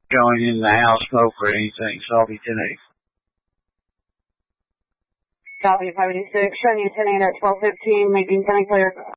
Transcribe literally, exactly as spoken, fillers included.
going in the house, smoke or anything, so I'll be ten eight. Copy five eighty-six, showing you ten eight at twelve fifteen, making ten clear,